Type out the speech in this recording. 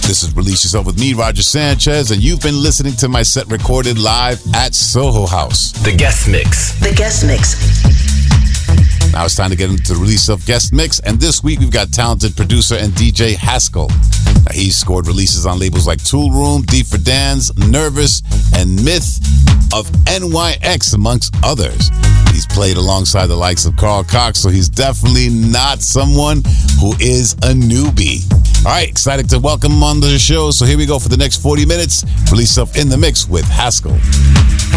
This is Release Yourself with me, Roger Sanchez, and you've been listening to my set recorded live at Soho House. The Guest Mix. The Guest Mix. Now it's time to get into the Release of Guest Mix, and this week we've got talented producer and DJ Haskell. Now, he's scored releases on labels like Tool Room, D for Dance, Nervous, and Myth of NYX, amongst others. He's played alongside the likes of Carl Cox, so he's definitely not someone who is a newbie. All right, excited to welcome him on the show, so here we go for the next 40 minutes. Release Yourself in the Mix with Haskell.